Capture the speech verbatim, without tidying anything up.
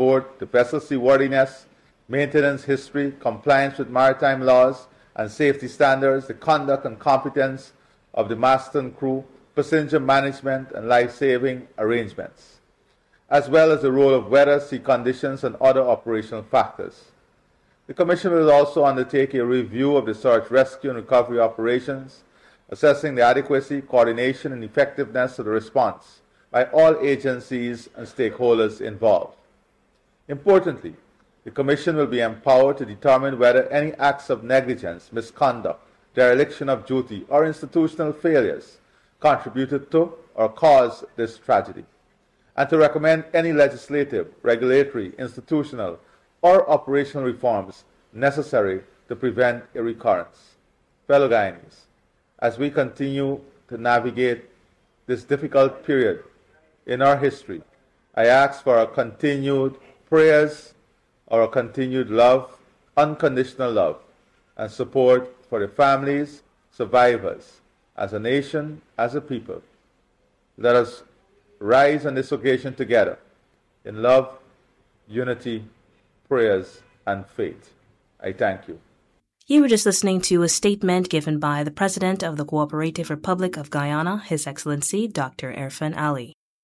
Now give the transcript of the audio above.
board the vessel seaworthiness, maintenance history, compliance with maritime laws and safety standards, the conduct and competence of the master and crew, passenger management and life-saving arrangements, as well as the role of weather, sea conditions, and other operational factors. The Commission will also undertake a review of the search, rescue, and recovery operations, assessing the adequacy, coordination, and effectiveness of the response by all agencies and stakeholders involved. Importantly, the Commission will be empowered to determine whether any acts of negligence, misconduct, dereliction of duty, or institutional failures contributed to or caused this tragedy, and to recommend any legislative, regulatory, institutional, or operational reforms necessary to prevent a recurrence. Fellow Guyanese, as we continue to navigate this difficult period in our history, I ask for our continued prayers, our continued love, unconditional love, and support for the families, survivors, as a nation, as a people. Let us rise on this occasion together in love, unity, prayers, and faith. I thank you. You were just listening to a statement given by the President of the Cooperative Republic of Guyana, His Excellency Doctor Irfaan Ali.